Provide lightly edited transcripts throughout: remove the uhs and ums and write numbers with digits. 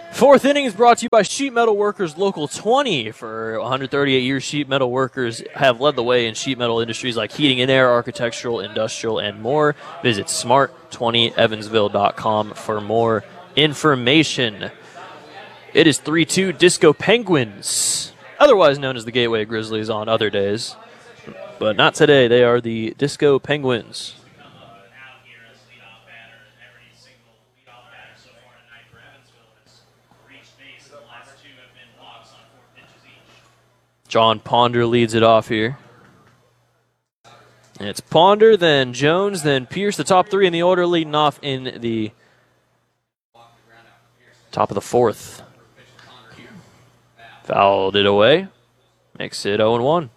Fourth inning is brought to you by Sheet Metal Workers Local 20. For 138 years, Sheet Metal Workers have led the way in sheet metal industries like heating and air, architectural, industrial, and more. Visit smart20evansville.com for more information. It is 3-2 Disco Penguins, otherwise known as the Gateway Grizzlies on other days. But not today. They are the Disco Penguins. John Ponder leads it off here. And it's Ponder, then Jones, then Pierce, the top three in the order, leading off in the top of the fourth. Fouled it away. Makes it 0-1.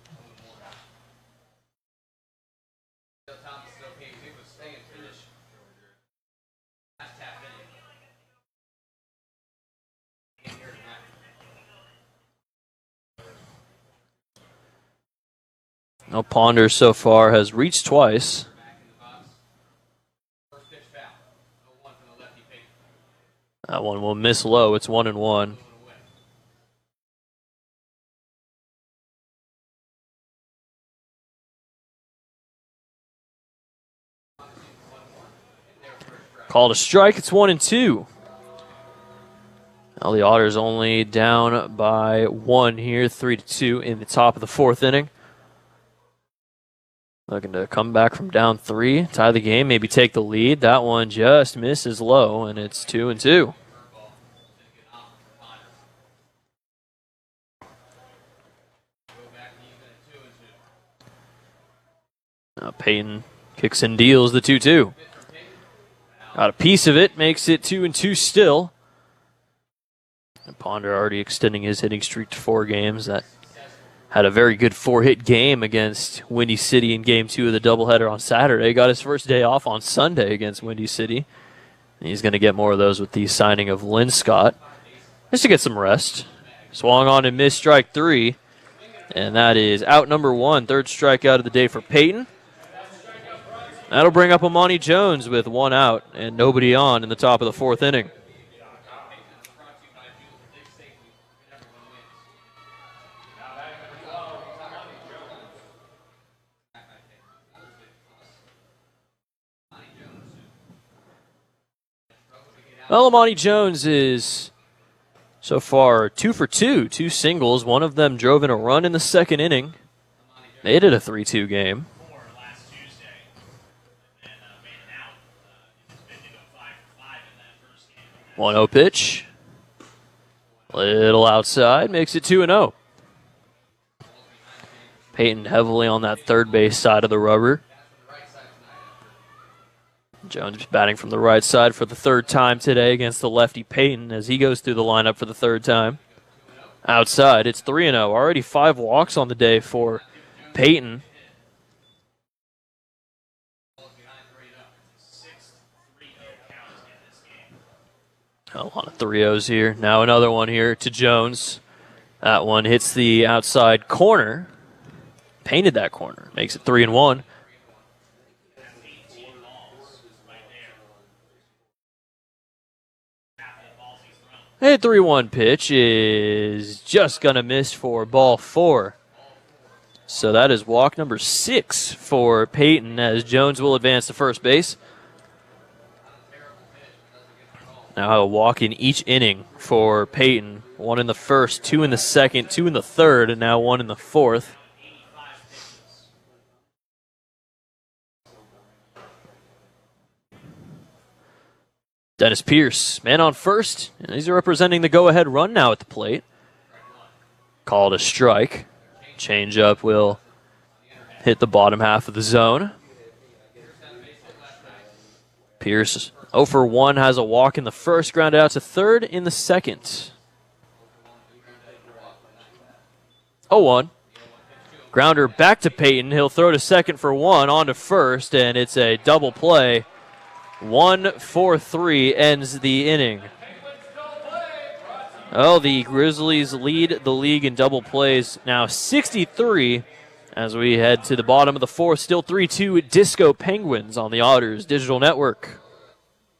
Now Ponder so far has reached twice. That one will miss low. It's 1-1. Called a strike. It's 1-2. Now the Otters only down by one here, 3-2 in the top of the fourth inning. Looking to come back from down 3, tie the game, maybe take the lead. That one just misses low, and it's 2-2. Now Peyton kicks and deals the 2-2. Got a piece of it, makes it 2-2 still. And Ponder already extending his hitting streak to 4 games. That had a very good 4-hit game against Windy City in Game 2 of the doubleheader on Saturday. Got his first day off on Sunday against Windy City. And he's going to get more of those with the signing of Lynn Scott. Just to get some rest. Swung on and missed strike 3. And that is out number 1. Third strikeout of the day for Peyton. That'll bring up Amani Jones with 1 out and nobody on in the top of the fourth inning. Well, Amani Jones is so far 2 for 2, 2 singles. One of them drove in a run in the second inning. Made it a 3-2 game. 1-0 pitch. Little outside, makes it 2-0. Peyton heavily on that third base side of the rubber. Jones batting from the right side for the third time today against the lefty Peyton as he goes through the lineup for the third time. Outside, it's 3-0. Already 5 walks on the day for Peyton. A lot of 3-0s here. Now another one here to Jones. That one hits the outside corner. Painted that corner. Makes it 3-1. A 3-1 pitch is just going to miss for ball 4. So that is walk number 6 for Peyton as Jones will advance to first base. Now a walk in each inning for Peyton. 1 in the first, 2 in the second, 2 in the third, and now 1 in the fourth. Dennis Pierce, man on first, and these are representing the go-ahead run now at the plate. Called a strike. Changeup will hit the bottom half of the zone. Pierce 0 for 1 has a walk in the first, grounded out to third in the second. 0-1. Grounder back to Peyton. He'll throw to second for 1, on to first, and it's a double play. 1-4-3 ends the inning. Oh, the Grizzlies lead the league in double plays now 63 as we head to the bottom of the fourth. Still 3-2 Disco Penguins on the Otters Digital Network.